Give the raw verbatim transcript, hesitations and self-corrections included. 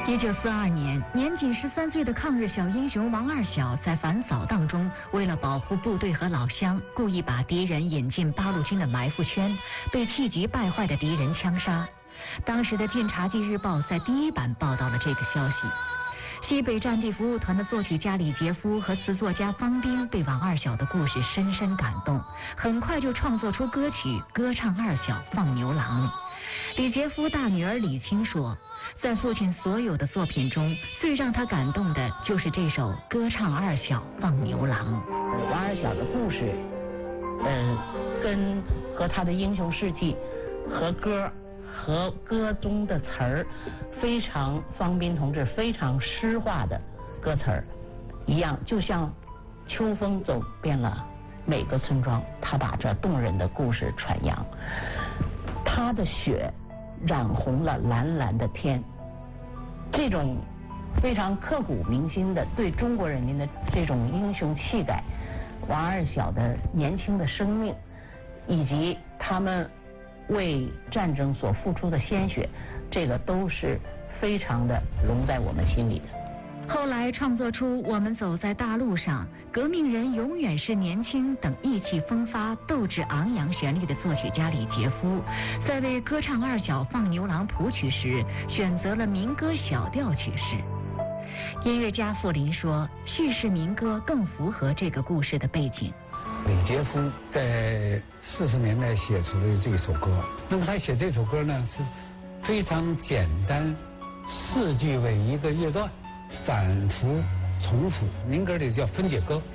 一九四二年，年仅十三岁的抗日小英雄王二小在反扫荡中，为了保护部队和老乡，故意把敌人引进八路军的埋伏圈，被气急败坏的敌人枪杀。当时的《晋察冀日报》在第一版报道了这个消息。西北战地服务团的作曲家李杰夫和词作家方斌被王二小的故事深深感动，很快就创作出歌曲《歌唱二小放牛郎》。李杰夫大女儿李青说，在父亲所有的作品中，最让他感动的就是这首《歌唱二小放牛郎》。 王二小的故事，嗯，跟和他的英雄事迹和歌和歌中的词儿，非常方斌同志非常诗化的歌词儿一样，就像秋风走遍了每个村庄，他把这动人的故事传扬。他的血染红了蓝蓝的天，这种非常刻骨铭心的对中国人民的这种英雄气概，王二小的年轻的生命，以及他们为战争所付出的鲜血，这个都是非常的融在我们心里的。 后来创作出《我们走在大路上》《革命人永远是年轻》等意气风发、斗志昂扬旋律的作曲家李杰夫，在为《歌唱二小放牛郎》谱曲时，选择了民歌小调曲式。音乐家傅林说，叙事民歌更符合这个故事的背景。 李杰夫在四十年代写出了这首歌，那么他写这首歌呢是非常简单，四句为一个乐段，反复重复，民歌里叫分解歌。